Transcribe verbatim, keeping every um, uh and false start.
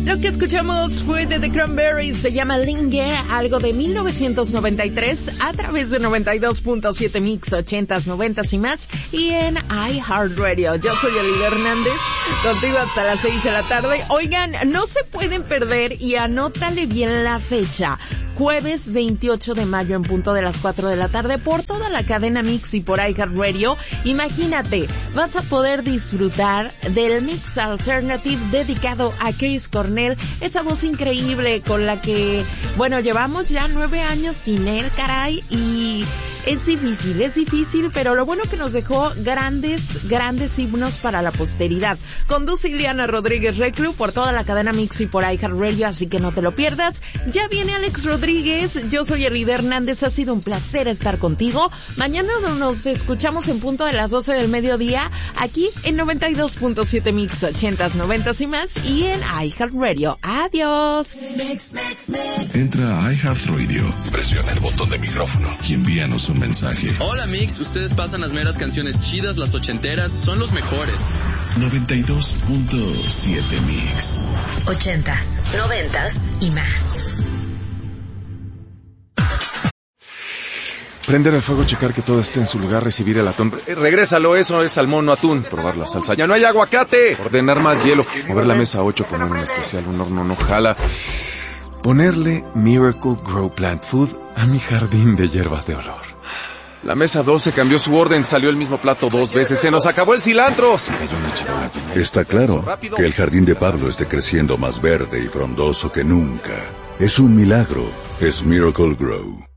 Lo que escuchamos fue de The Cranberries, se llama Linger, algo de mil novecientos noventa y tres, a través de noventa y dos punto siete Mix, ochentas, noventas y más, y en iHeartRadio. Yo soy Elida Hernández, contigo hasta las seis de la tarde. Oigan, no se pueden perder, y anótale bien la fecha, jueves veintiocho de mayo en punto de las cuatro de la tarde, por toda la cadena Mix y por iHeartRadio. Imagínate, vas a poder disfrutar del Mix Alternative dedicado a Chris Cornell, esa voz increíble con la que, bueno, llevamos ya nueve años sin él, caray, y es difícil, es difícil, pero lo bueno que nos dejó grandes, grandes himnos para la posteridad. Conduce Ileana Rodríguez Reclu por toda la cadena Mix y por iHeartRadio, así que no te lo pierdas. Ya viene Alex Rodríguez, yo soy Elida Hernández, ha sido un placer estar contigo. Mañana nos escuchamos en punto de las doce del mediodía, aquí en noventa y dos punto siete Mix, ochentas, noventas y más, y en iHeartRadio. Adiós. Entra a iHeartRadio, presiona el botón de micrófono y envíanos un mensaje. Hola Mix, ustedes pasan las meras canciones chidas, las ochenteras, son los mejores. noventa y dos punto siete Mix. Ochentas, noventas y más. Prender el fuego, checar que todo esté en su lugar, recibir el atún. Eh, regrésalo, eso es salmón, no atún. Probar la salsa, ya no hay aguacate. Ordenar más hielo. Mover la mesa ocho, poner un especial, un horno no jala. Ponerle Miracle Grow Plant Food a mi jardín de hierbas de olor. La mesa doce cambió su orden, salió el mismo plato dos veces, se nos acabó el cilantro. Se cayó una charola. Está claro que el jardín de Pablo esté creciendo más verde y frondoso que nunca. Es un milagro, es Miracle Grow.